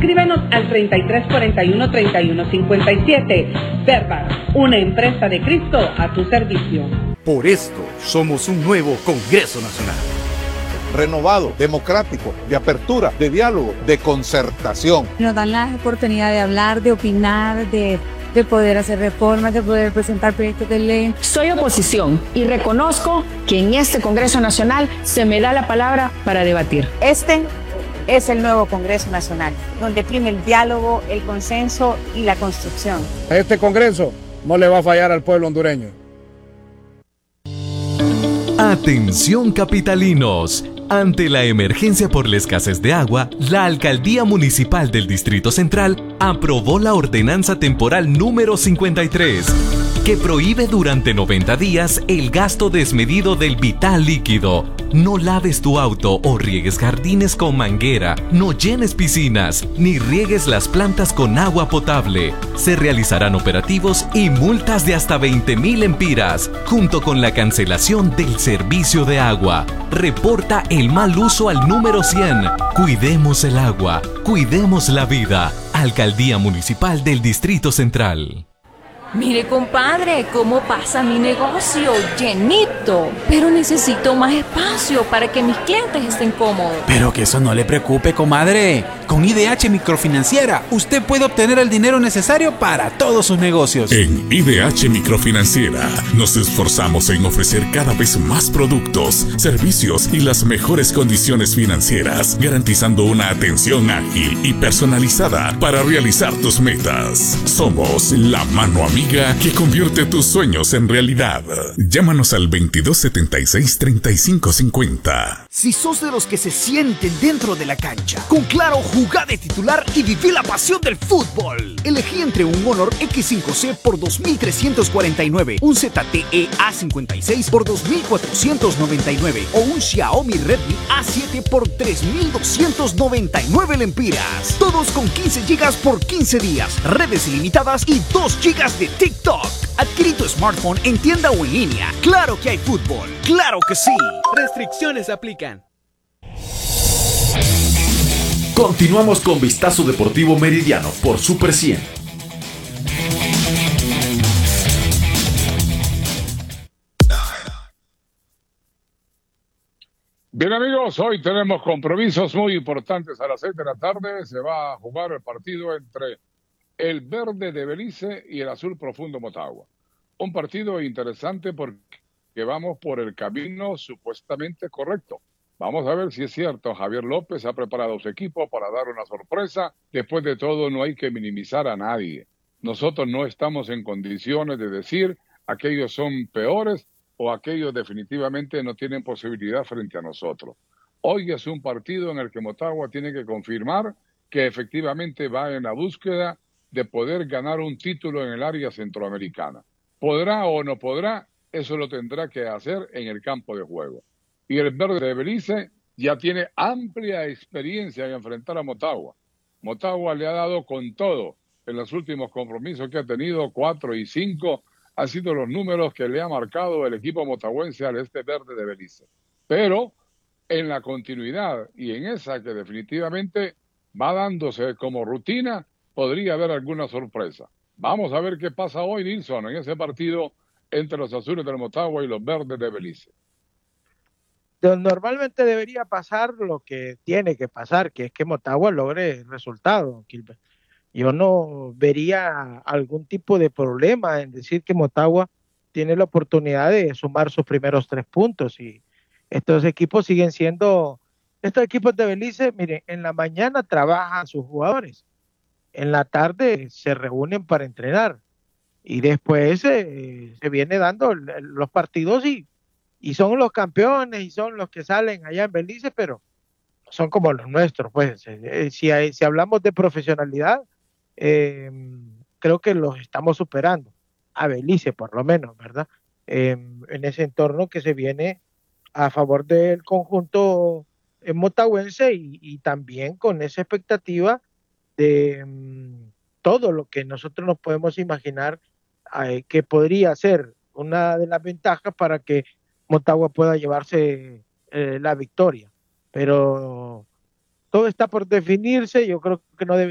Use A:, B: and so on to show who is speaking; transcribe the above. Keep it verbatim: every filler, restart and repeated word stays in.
A: Escríbenos al treinta y tres cuarenta y uno, treinta y uno cincuenta y siete. Verba, una empresa de Cristo a tu servicio.
B: Por esto somos un nuevo Congreso Nacional.
C: Renovado, democrático, de apertura, de diálogo, de concertación.
D: Nos dan la oportunidad de hablar, de opinar, de, de poder hacer reformas, de poder presentar proyectos de ley.
E: Soy oposición y reconozco que en este Congreso Nacional se me da la palabra para debatir.
F: Este es el nuevo Congreso Nacional, donde prime el diálogo, el consenso y la construcción.
G: Este Congreso no le va a fallar al pueblo hondureño.
H: Atención capitalinos. Ante la emergencia por la escasez de agua, la Alcaldía Municipal del Distrito Central aprobó la ordenanza temporal número cincuenta y tres, que prohíbe durante noventa días el gasto desmedido del vital líquido. No laves tu auto o riegues jardines con manguera, no llenes piscinas, ni riegues las plantas con agua potable. Se realizarán operativos y multas de hasta veinte mil empiras, junto con la cancelación del servicio de agua. Reporta el mal uso al número cien. Cuidemos el agua, cuidemos la vida. Alcaldía Municipal del Distrito Central.
I: Mire, compadre, cómo pasa mi negocio, llenito. Pero necesito más espacio para que mis clientes estén cómodos.
J: Pero que eso no le preocupe, comadre. Con I D H Microfinanciera, usted puede obtener el dinero necesario para todos sus negocios.
K: En I D H Microfinanciera nos esforzamos en ofrecer cada vez más productos, servicios y las mejores condiciones financieras, garantizando una atención ágil y personalizada para realizar tus metas. Somos la mano amiga que convierte tus sueños en realidad. Llámanos al veintidós setenta y seis, treinta y cinco cincuenta.
B: Si sos de los que se sienten dentro de la cancha, con Claro, jugá de titular y viví la pasión del fútbol. Elegí entre un Honor equis cinco ce por dos mil trescientos cuarenta y nueve, un Z T E A cincuenta y seis por dos mil cuatrocientos noventa y nueve o un Xiaomi Redmi A siete por tres mil doscientos noventa y nueve lempiras. Todos con quince gigas por quince días, redes ilimitadas y dos gigas de TikTok. Adquirí tu smartphone en tienda o en línea. Claro que hay fútbol, claro que sí.
L: Restricciones aplican.
M: Continuamos con Vistazo Deportivo Meridiano por Super cien.
N: Bien amigos, hoy tenemos compromisos muy importantes. A las seis de la tarde se va a jugar el partido entre el verde de Belice y el azul profundo Motagua. Un partido interesante porque vamos por el camino supuestamente correcto. Vamos a ver si es cierto. Javier López ha preparado su equipo para dar una sorpresa. Después de todo, no hay que minimizar a nadie. Nosotros no estamos en condiciones de decir aquellos son peores o aquellos definitivamente no tienen posibilidad frente a nosotros. Hoy es un partido en el que Motagua tiene que confirmar que efectivamente va en la búsqueda de poder ganar un título en el área centroamericana. ¿Podrá o no podrá? Eso lo tendrá que hacer en el campo de juego. Y el verde de Belice ya tiene amplia experiencia en enfrentar a Motagua. Motagua le ha dado con todo en los últimos compromisos que ha tenido, cuatro y cinco, han sido los números que le ha marcado el equipo motagüense al este verde de Belice. Pero en la continuidad y en esa que definitivamente va dándose como rutina, podría haber alguna sorpresa. Vamos a ver qué pasa hoy, Nilsson, en ese partido entre los azules del Motagua y los verdes de Belice.
O: Normalmente debería pasar lo que tiene que pasar, que es que Motagua logre resultados, Gilbert. Yo no vería algún tipo de problema en decir que Motagua tiene la oportunidad de sumar sus primeros tres puntos y estos equipos siguen siendo, estos equipos de Belice, miren, en la mañana trabajan sus jugadores, en la tarde se reúnen para entrenar y después eh, se viene dando el, el, los partidos y y son los campeones y son los que salen allá en Belice, pero son como los nuestros, pues. Eh, si, hay, si hablamos de profesionalidad, eh, creo que los estamos superando, a Belice por lo menos, ¿verdad? Eh, en ese entorno que se viene a favor del conjunto eh, motagüense y, y también con esa expectativa de um, todo lo que nosotros nos podemos imaginar eh, que podría ser una de las ventajas para que Motagua pueda llevarse eh, la victoria, pero todo está por definirse. Yo creo que no debe